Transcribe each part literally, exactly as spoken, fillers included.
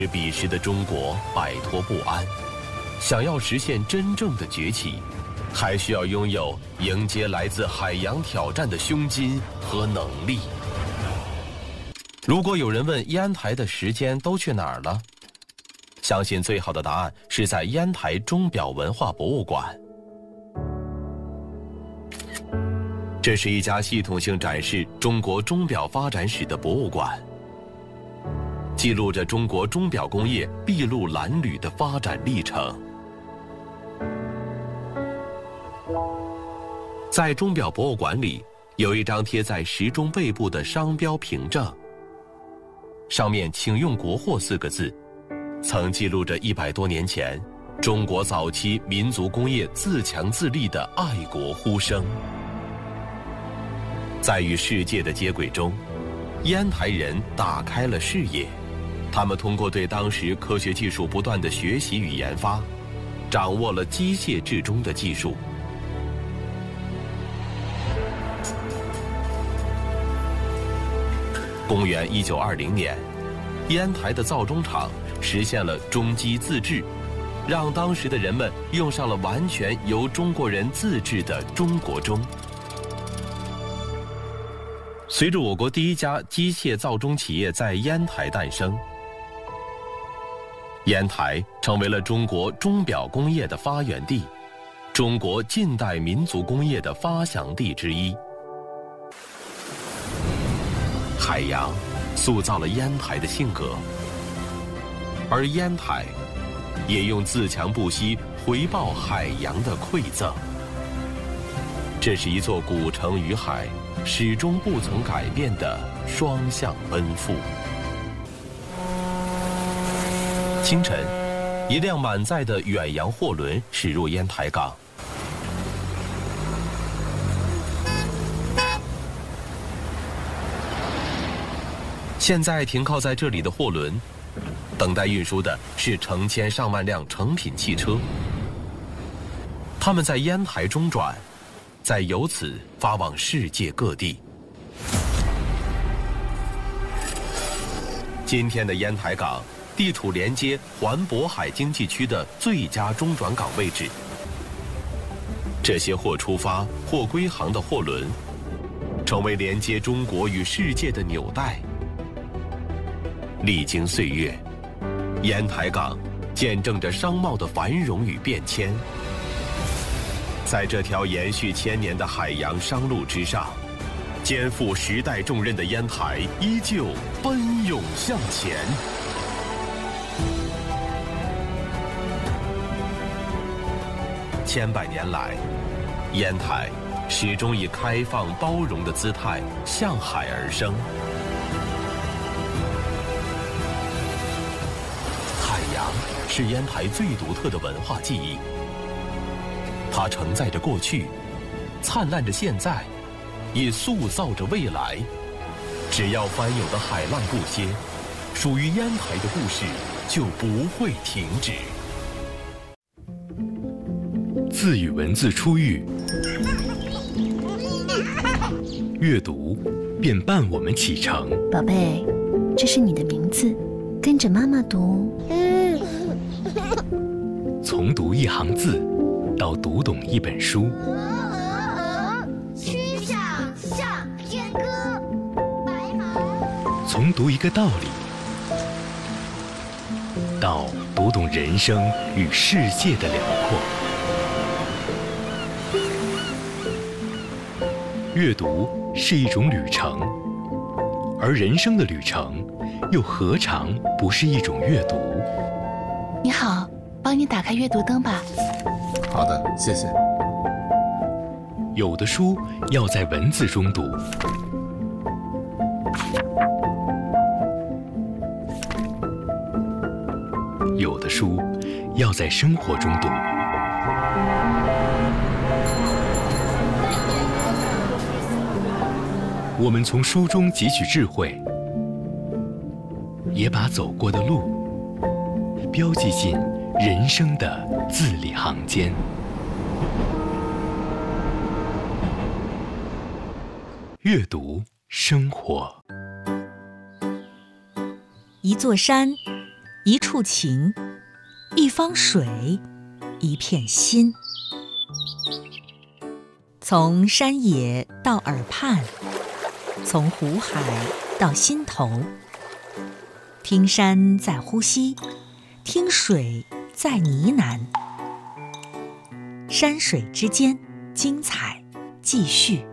彼时的中国摆脱不安，想要实现真正的崛起，还需要拥有迎接来自海洋挑战的胸襟和能力。如果有人问烟台的时间都去哪儿了，相信最好的答案是在烟台钟表文化博物馆。这是一家系统性展示中国钟表发展史的博物馆，记录着中国钟表工业筚路蓝缕的发展历程。在钟表博物馆里，有一张贴在时钟背部的商标凭证，上面请用国货四个字，曾记录着一百多年前中国早期民族工业自强自立的爱国呼声。在与世界的接轨中，烟台人打开了视野，他们通过对当时科学技术不断的学习与研发，掌握了机械制钟的技术。公元一九二零年，烟台的造钟厂实现了钟机自制，让当时的人们用上了完全由中国人自制的中国钟。随着我国第一家机械造钟企业在烟台诞生，烟台成为了中国钟表工业的发源地，中国近代民族工业的发祥地之一。海洋塑造了烟台的性格，而烟台也用自强不息回报海洋的馈赠。这是一座古城与海始终不曾改变的双向奔赴。清晨，一辆满载的远洋货轮驶入烟台港。现在停靠在这里的货轮，等待运输的是成千上万辆成品汽车。他们在烟台中转，再由此发往世界各地。今天的烟台港，地处连接环渤海经济区的最佳中转港位置。这些或出发或归航的货轮，成为连接中国与世界的纽带。历经岁月，烟台港见证着商贸的繁荣与变迁。在这条延续千年的海洋商路之上，肩负时代重任的烟台依旧奔涌向前。千百年来，烟台始终以开放包容的姿态向海而生。海洋是烟台最独特的文化记忆，它承载着过去，灿烂着现在，也塑造着未来。只要翻涌的海浪不歇，属于烟台的故事就不会停止。 自与文字初遇，阅读便伴我们启程。 宝贝，这是你的名字，跟着妈妈读。 从读一行字到读懂一本书， 曲项向天歌，白马。 从读一个道理到读懂人生与世界的辽阔。阅读是一种旅程，而人生的旅程又何尝不是一种阅读？ 你好，帮你打开阅读灯吧。 好的，谢谢。 有的书要在文字中读，有的书要在生活中读。我们从书中汲取智慧，也把走过的路标记进人生的字里行间。阅读生活。 一座山， 一处情，一方水，一片心。从山野到耳畔，从湖海到心头，听山在呼吸，听水在呢喃。山水之间，精彩继续。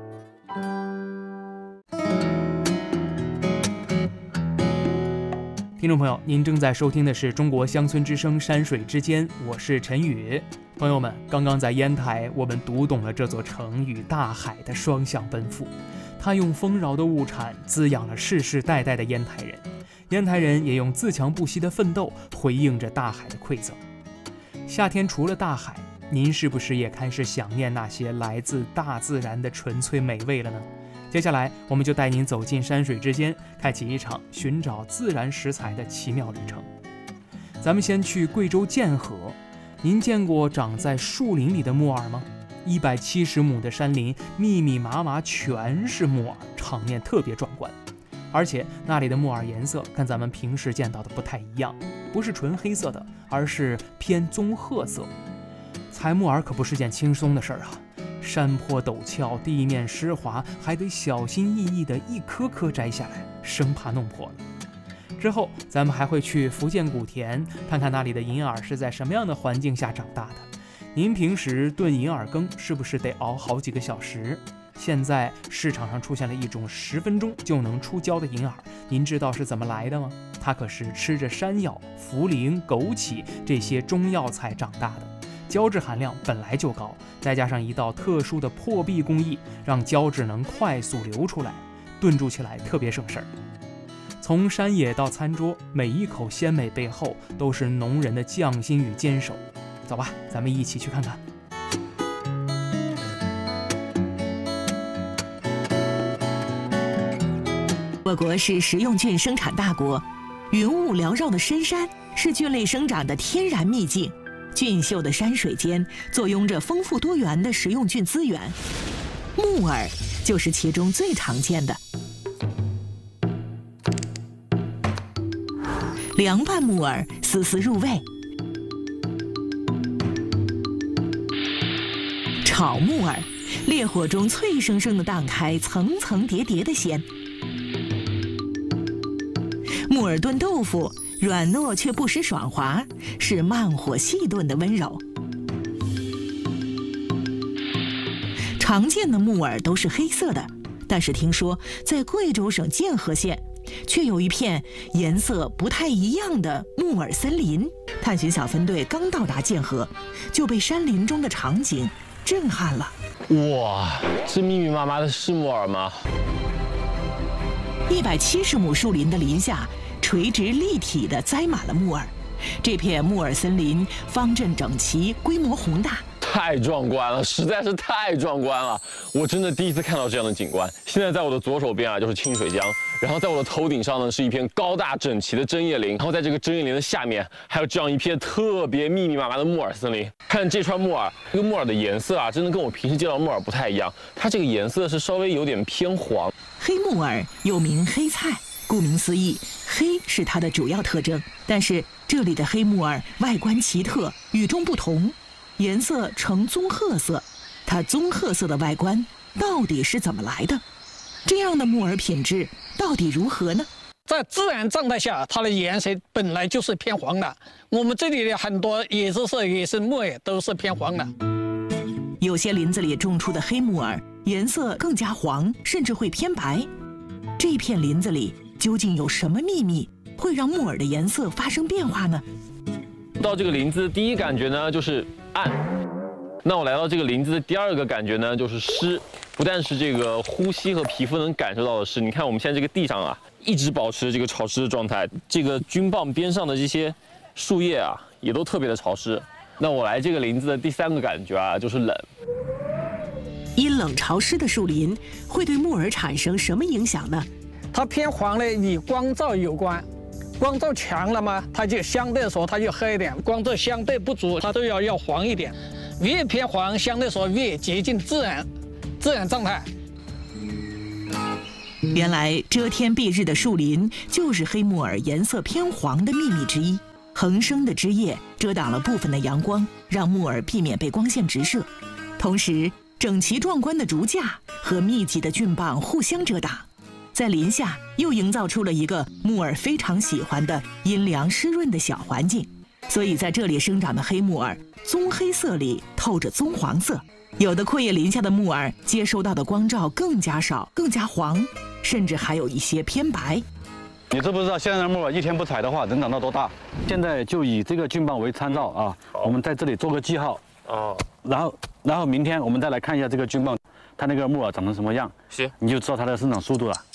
听众朋友，您正在收听的是中国乡村之声山水之间，我是陈宇。朋友们，刚刚在烟台，我们读懂了这座城与大海的双向奔赴。它用丰饶的物产滋养了世世代代的烟台人，烟台人也用自强不息的奋斗回应着大海的馈赠。夏天除了大海，您是不是也开始想念那些来自大自然的纯粹美味了呢？接下来我们就带您走进山水之间，开启一场寻找自然食材的奇妙旅程。咱们先去贵州建河，您见过长在树林里的木耳吗？一百七十亩的山林，密密麻麻全是木耳，场面特别壮观。而且那里的木耳颜色跟咱们平时见到的不太一样，不是纯黑色的，而是偏棕褐色。采木耳可不是件轻松的事儿啊，山坡陡峭，地面湿滑，还得小心翼翼地一颗颗摘下来，生怕弄破了。之后咱们还会去福建古田，看看那里的银耳是在什么样的环境下长大的。您平时炖银耳羹是不是得熬好几个小时？现在市场上出现了一种十分钟就能出胶的银耳，您知道是怎么来的吗？它可是吃着山药、茯苓、枸杞这些中药材长大的，胶质含量本来就高，再加上一道特殊的破壁工艺，让胶质能快速流出来，炖煮起来特别省事儿。从山野到餐桌，每一口鲜美背后都是农人的匠心与坚守。走吧，咱们一起去看看。 我国是食用菌生产大国，云雾缭绕的深山是菌类生长的天然秘境。俊秀的山水间坐拥着丰富多元的食用菌资源，木耳就是其中最常见的。凉拌木耳丝丝入味，炒木耳，烈火中脆生生地荡开层层叠叠的鲜。木耳炖豆腐，软糯却不失爽滑，是慢火细炖的温柔。常见的木耳都是黑色的，但是听说在贵州省建河县，却有一片颜色不太一样的木耳森林。探寻小分队刚到达建河，就被山林中的场景震撼了。 哇，这密密麻麻的是木耳吗？ 一百七十亩树林的林下，垂直立体地栽满了木耳。这片木耳森林方阵整齐，规模宏大， 太壮观了，实在是太壮观了！我真的第一次看到这样的景观。现在在我的左手边啊，就是清水江，然后在我的头顶上呢，是一片高大整齐的针叶林，然后在这个针叶林的下面，还有这样一片特别密密麻麻的木耳森林。看这串木耳，这个木耳的颜色啊，真的跟我平时见到木耳不太一样，它这个颜色是稍微有点偏黄。 黑木耳又名黑菜，顾名思义，黑是它的主要特征。但是这里的黑木耳外观奇特，与众不同，颜色呈棕褐色。它棕褐色的外观到底是怎么来的？这样的木耳品质到底如何呢？ 在自然状态下，它的颜色本来就是偏黄的。我们这里的很多野生色野生木耳都是偏黄的。 有些林子里种出的黑木耳颜色更加黄，甚至会偏白。这片林子里究竟有什么秘密，会让木耳的颜色发生变化呢？ 到这个林子，第一感觉呢就是暗。那我来到这个林子的第二个感觉呢就是湿，不但是这个呼吸和皮肤能感受到的湿，你看我们现在这个地上啊，一直保持这个潮湿的状态，这个菌棒边上的这些树叶啊，也都特别的潮湿。那我来这个林子的第三个感觉啊，就是冷。 阴冷潮湿的树林会对木耳产生什么影响呢？ 它偏黄呢，与光照有关。光照强了嘛，它就相对来说它就黑一点；光照相对不足，它都要要黄一点。越偏黄，相对来说越接近自然自然状态。 原来遮天蔽日的树林就是黑木耳颜色偏黄的秘密之一。横生的枝叶遮挡了部分的阳光，让木耳避免被光线直射。同时，整齐壮观的竹架和密集的菌棒互相遮挡，在林下又营造出了一个木耳非常喜欢的阴凉湿润的小环境。所以在这里生长的黑木耳，棕黑色里透着棕黄色。有的阔叶林下的木耳接收到的光照更加少，更加黄，甚至还有一些偏白。 你知不知道现在的木耳一天不采的话能长到多大？现在就以这个菌棒为参照啊，我们在这里做个记号。哦。然后，然后明天我们再来看一下这个菌棒，它那个木耳长成什么样。 行。 你就知道它的生长速度了。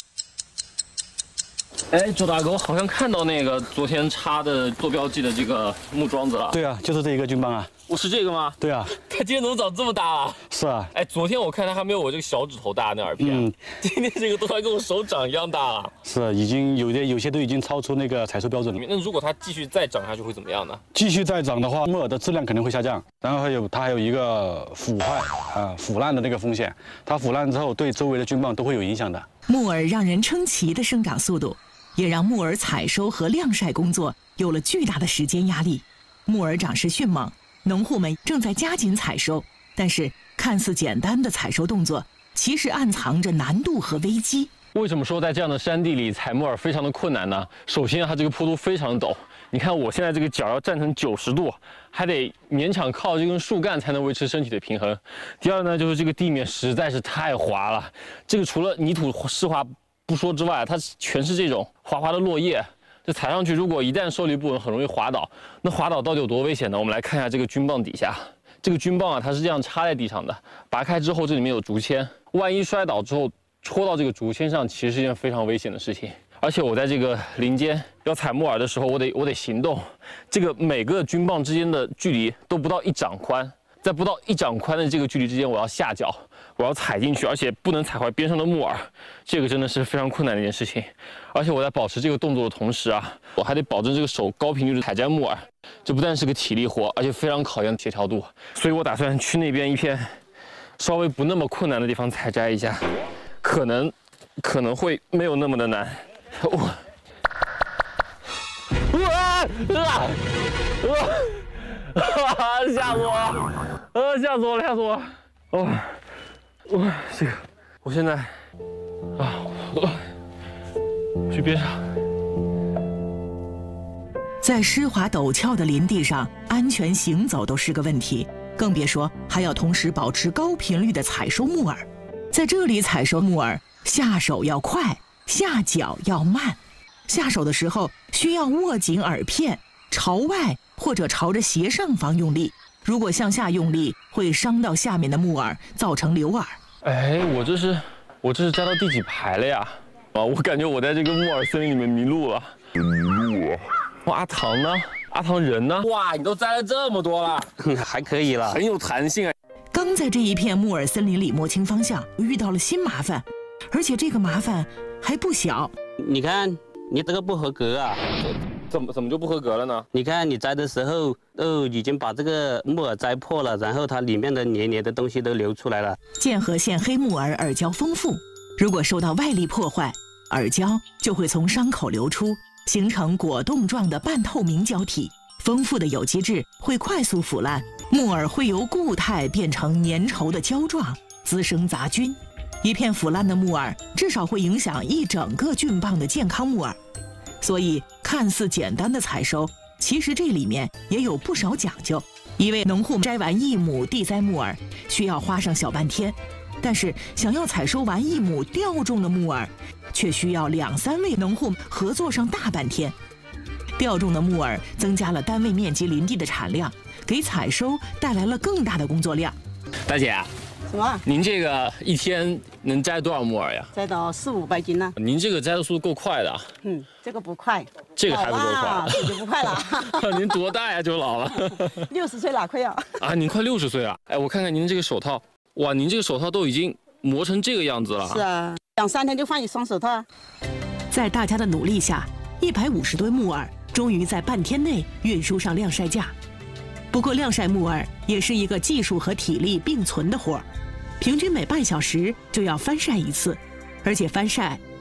哎，周大哥，我好像看到那个昨天插的做标记的这个木桩子了。 对啊，就是这一个菌棒啊。 我是这个吗？ 对啊。 它今天怎么长这么大啊？ 是啊。 哎，昨天我看它还没有我这个小指头大那耳片，嗯，今天这个都快跟我手掌一样大了。 是啊，已经有的有些都已经超出那个采收标准了。 那如果它继续再长下去会怎么样呢？ 继续再长的话，木耳的质量可能会下降，然后还有它还有一个腐坏啊、腐烂的那个风险。它腐烂之后对周围的菌棒都会有影响的。 木耳让人称奇的生长速度，也让木耳采收和晾晒工作有了巨大的时间压力。木耳长势迅猛，农户们正在加紧采收，但是看似简单的采收动作，其实暗藏着难度和危机。 为什么说在这样的山地里采木耳非常的困难呢？首先，它这个坡度非常陡，你看我现在这个脚要站成九十度，还得勉强靠这根树干才能维持身体的平衡。第二呢，就是这个地面实在是太滑了，这个除了泥土湿滑不说之外，它全是这种滑滑的落叶。这踩上去，如果一旦受力不稳，很容易滑倒。那滑倒到底有多危险呢？我们来看一下这个菌棒底下，这个菌棒啊，它是这样插在地上的，拔开之后，这里面有竹签，万一摔倒之后戳到这个竹签上，其实是一件非常危险的事情。而且我在这个林间要采木耳的时候，我得我得行动，这个每个菌棒之间的距离都不到一掌宽，在不到一掌宽的这个距离之间，我要下脚，我要踩进去，而且不能踩坏边上的木耳，这个真的是非常困难的一件事情。而且我在保持这个动作的同时啊，我还得保证这个手高频率的采摘木耳，这不但是个体力活，而且非常考验协调度。所以我打算去那边一片稍微不那么困难的地方采摘一下，可能可能会没有那么的难。我，哇啊啊！吓死我了！呃，吓死我了，吓死我了！哦，我这个，我现在啊，我去边上。 在湿滑陡峭的林地上，安全行走都是个问题，更别说还要同时保持高频率的采收木耳。在这里采收木耳，下手要快，下脚要慢。下手的时候需要握紧耳片，朝外或者朝着斜上方用力。如果向下用力，会伤到下面的木耳，造成流耳。 哎，我这是我这是摘到第几排了呀？啊，我感觉我在这个木耳森林里面迷路了。迷路了。哇，阿唐呢？阿唐人呢？哇，你都摘了这么多了， 还可以了， 很有弹性啊。 刚在这一片木耳森林里摸清方向，遇到了新麻烦，而且这个麻烦还不小。 你看，你这个不合格啊！ 怎么怎么就不合格了呢？ 你看你摘的时候都已经把这个木耳摘破了，然后它里面的黏黏的东西都流出来了。 剑河县黑木耳耳胶丰富，如果受到外力破坏，耳胶就会从伤口流出，形成果冻状的半透明胶体。丰富的有机质会快速腐烂，木耳会由固态变成粘稠的胶状，滋生杂菌。一片腐烂的木耳至少会影响一整个菌棒的健康木耳。所以看似简单的采收，其实这里面也有不少讲究。一位农户摘完一亩地栽木耳需要花上小半天，但是想要采收完一亩吊种的木耳，却需要两三位农户合作上大半天。吊种的木耳增加了单位面积林地的产量，给采收带来了更大的工作量。 大姐， 什么？ 您这个一天能摘多少木耳呀？ 摘到四五百斤呢。 您这个摘的速度够快的。 嗯，这个不快。 这个还不够快， 这就不快了。 您多大呀？就老了。 六十岁哪快呀？ 啊，您快六十岁了。哎，我看看您这个手套，哇，您这个手套都已经磨成这个样子了。 是啊，两三天就换一双手套啊。 在大家的努力下，一百五十吨木耳终于在半天内运输上晾晒架。不过晾晒木耳也是一个技术和体力并存的活儿，平均每半小时就要翻晒一次，而且翻晒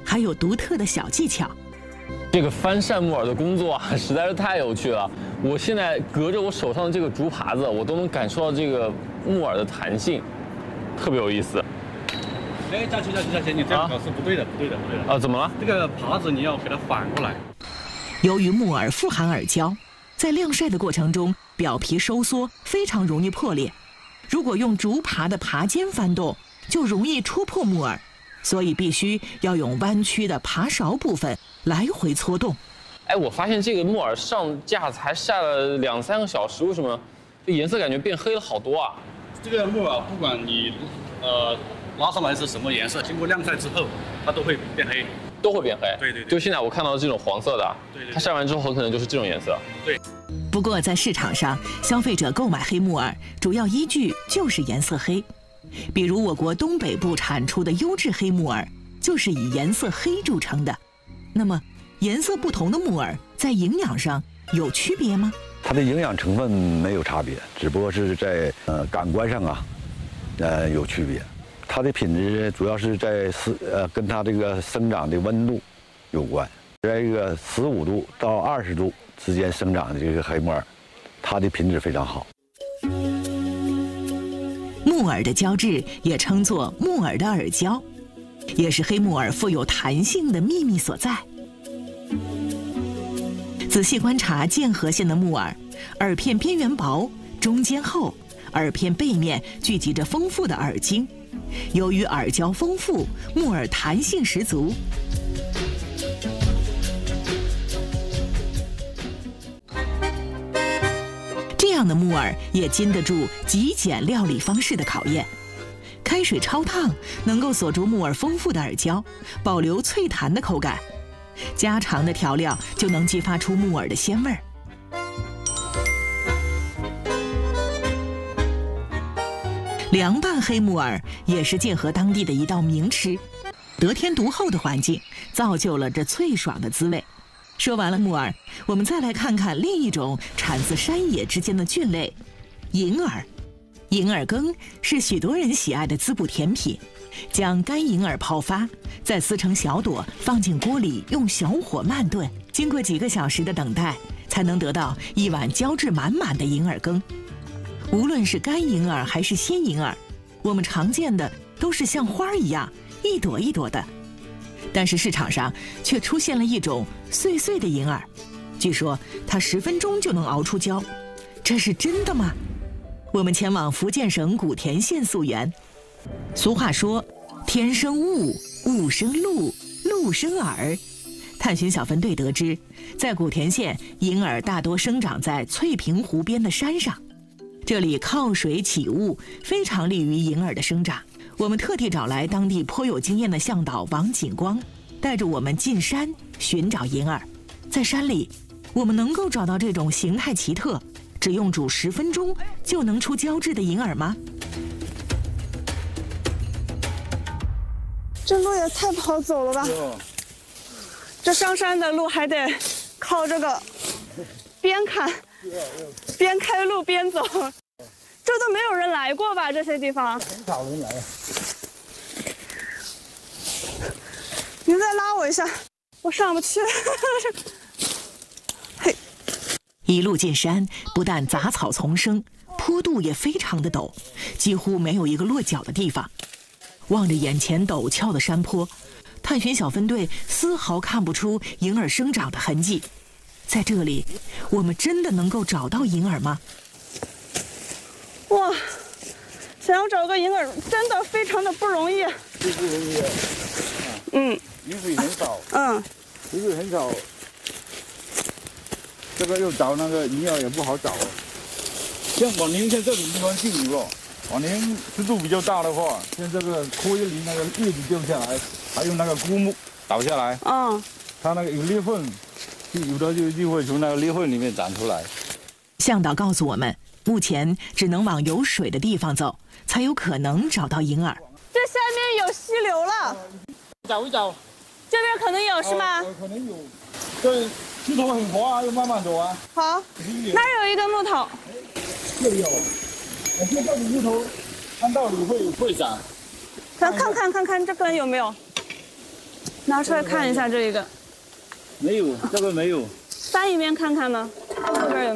还有独特的小技巧。 这个翻扇木耳的工作啊，实在是太有趣了。我现在隔着我手上的这个竹耙子，我都能感受到这个木耳的弹性，特别有意思。 哎，佳琪，佳琪，佳琪，你这样搞是不对的，不对的，不对的。 啊，怎么了？ 这个耙子你要给它反过来。 由于木耳富含耳胶，在晾晒的过程中，表皮收缩，非常容易破裂。如果用竹耙的耙尖翻动，就容易戳破木耳，所以必须要用弯曲的耙勺部分来回搓动。 哎，我发现这个木耳上架才晒了两三个小时，为什么这颜色感觉变黑了好多啊？ 这个木耳不管你呃拉上来是什么颜色，经过晾晒之后，它都会变黑。 都会变黑。 对对对。 就现在我看到的这种黄色的， 对对。 它晒完之后很可能就是这种颜色。 对。 不过在市场上，消费者购买黑木耳主要依据就是颜色黑。比如我国东北部产出的优质黑木耳，就是以颜色黑著称的。那么，颜色不同的木耳在营养上有区别吗？ 它的营养成分没有差别，只不过是在呃感官上啊，呃有区别。它的品质主要是在十呃跟它这个生长的温度有关，在这个十五度到二十度之间生长的这个黑木耳，它的品质非常好。 木耳的胶质也称作木耳的耳胶，也是黑木耳富有弹性的秘密所在。仔细观察剑河县的木耳，耳片边缘薄，中间厚，耳片背面聚集着丰富的耳茎。由于耳胶丰富，木耳弹性十足。这样的木耳也经得住极简料理方式的考验。开水焯烫能够锁住木耳丰富的耳胶，保留脆弹的口感。家常的调料就能激发出木耳的鲜味儿。凉拌黑木耳也是剑河当地的一道名吃，得天独厚的环境造就了这脆爽的滋味。说完了木耳，我们再来看看另一种产自山野之间的菌类——银耳。银耳羹是许多人喜爱的滋补甜品。将干银耳泡发，再撕成小朵，放进锅里，用小火慢炖。经过几个小时的等待，才能得到一碗胶质满满的银耳羹。无论是干银耳还是鲜银耳，我们常见的都是像花一样一朵一朵的，但是市场上却出现了一种碎碎的银耳，据说它十分钟就能熬出胶，这是真的吗？我们前往福建省古田县溯源。俗话说，天生雾，雾生露，露生耳。探寻小分队得知，在古田县，银耳大多生长在翠屏湖边的山上，这里靠水起雾，非常利于银耳的生长。我们特地找来当地颇有经验的向导王景光，带着我们进山寻找银耳。在山里，我们能够找到这种形态奇特、只用煮十分钟就能出胶质的银耳吗？ 这路也太不好走了吧！这上山的路还得靠这个边看边开路边走，这都没有人来过吧？这些地方很少人来。 您再拉我一下，我上不去。 嘿，一路进山，不但杂草丛生，坡度也非常的陡，几乎没有一个落脚的地方。望着眼前陡峭的山坡，探寻小分队丝毫看不出银耳生长的痕迹。在这里，我们真的能够找到银耳吗？ 哇，想要找个银耳真的非常的不容易。 不不容易。 嗯。 雨水很少。 嗯。 雨水很少，这个又找那个银耳也不好找。像往年像这种地方就有了。往年湿度比较大的话，像这个棵叶林那个叶子掉下来，还有那个枯木倒下来， 嗯， 它那个有裂缝，有的就就会从那个裂缝里面长出来。 向导告诉我们，目前只能往有水的地方走，才有可能找到银耳。 这下面有溪流了， 找一找， 这边可能有是吗？ 呃、可能有，对，石头很滑，要慢慢走啊。 好，那儿有一根木头。 这里有。我看这个木头，按道理会会长。 咱看看看看这根有没有？ 拿出来看一下这一个。 没有，这个没有。 翻一遍看看呢，后边有没有？